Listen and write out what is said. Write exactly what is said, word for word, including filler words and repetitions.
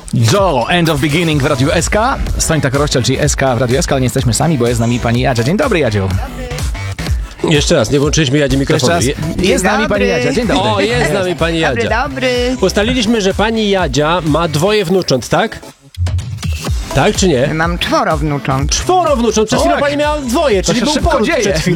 Joe, End of Beginning w Radiu S K. Sońta Korościel, czyli S K w Radiu S K, ale nie jesteśmy sami, bo jest z nami pani Jadzia. Dzień dobry, Jadziu. Jeszcze raz, nie włączyliśmy Jadzi mikrofonu. Jeszcze raz. Jest z nami pani Jadzia. Dzień dobry. O, jest z nami pani Jadzia. Dobry, dobry. Ustaliliśmy, że pani Jadzia ma dwoje wnucząt, tak? Tak czy nie? Mam czworo wnucząt. Czworo wnucząt, przed chwilą Tak. pani miała dwoje, czyli się był szybko poród dzieje. przed chwilą.